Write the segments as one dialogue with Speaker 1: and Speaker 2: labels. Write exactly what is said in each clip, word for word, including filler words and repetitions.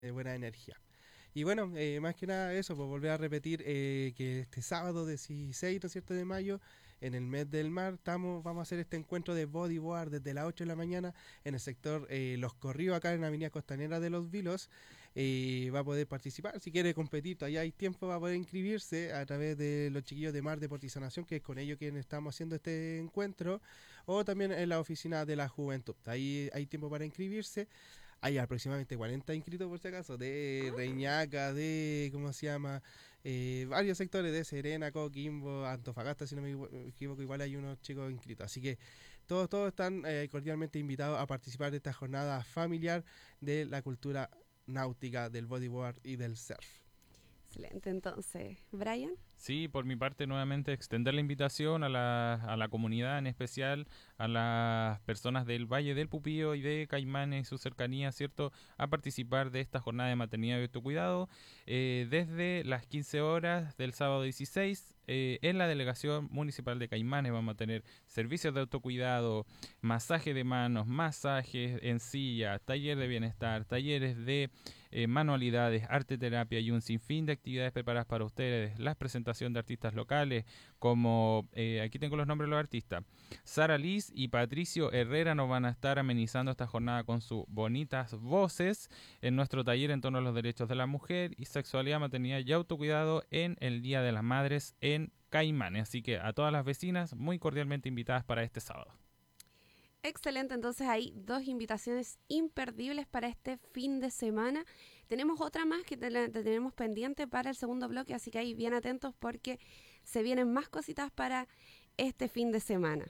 Speaker 1: de buena energía. Y bueno, eh, más que nada eso, pues volver a repetir eh, que este sábado dieciséis, ¿no es cierto?, de mayo, en el mes del mar, estamos, vamos a hacer este encuentro de bodyboard desde las ocho de la mañana en el sector eh, Los Corríos, acá en la avenida Costanera de Los Vilos. Eh, va a poder participar, si quiere competir, todavía hay tiempo, va a poder inscribirse a través de los chiquillos de Mar Deportización, que es con ellos quienes estamos haciendo este encuentro, o también en la oficina de la juventud. Ahí hay tiempo para inscribirse. Hay aproximadamente cuarenta inscritos por si acaso, de Reñaca, de, ¿cómo se llama? Eh, varios sectores de Serena, Coquimbo, Antofagasta, si no me equivoco, igual hay unos chicos inscritos. Así que todos, todos están eh, cordialmente invitados a participar de esta jornada familiar de la cultura náutica, del bodyboard y del surf.
Speaker 2: Excelente, entonces, Brian.
Speaker 3: Sí, por mi parte nuevamente extender la invitación a la, a la comunidad, en especial a las personas del Valle del Pupío y de Caimanes y su cercanía, ¿cierto?, a participar de esta jornada de maternidad y autocuidado eh, desde las quince horas del sábado dieciséis. Eh, en la delegación municipal de Caimanes vamos a tener servicios de autocuidado, masaje de manos, masajes en silla, taller de bienestar, talleres de eh, manualidades, arte terapia y un sinfín de actividades preparadas para ustedes. Las presentaciones de artistas locales como, eh, aquí tengo los nombres de los artistas, Sara Liz y Patricio Herrera nos van a estar amenizando esta jornada con sus bonitas voces en nuestro taller en torno a los derechos de la mujer y sexualidad, maternidad y autocuidado en el Día de las Madres en Caimanes. Así que a todas las vecinas muy cordialmente invitadas para este sábado.
Speaker 2: Excelente, entonces hay dos invitaciones imperdibles para este fin de semana. Tenemos otra más que te, la, te tenemos pendiente para el segundo bloque, así que ahí bien atentos porque se vienen más cositas para este fin de semana.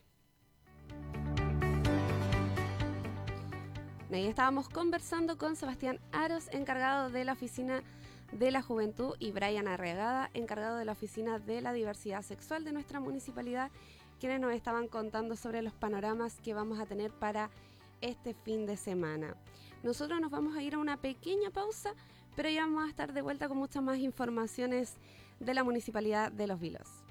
Speaker 2: Ahí estábamos conversando con Sebastián Aros, encargado de la Oficina de la Juventud, y Brian Arregada, encargado de la Oficina de la Diversidad Sexual de nuestra municipalidad, quienes nos estaban contando sobre los panoramas que vamos a tener para este fin de semana. Nosotros nos vamos a ir a una pequeña pausa, pero ya vamos a estar de vuelta con muchas más informaciones de la Municipalidad de Los Vilos.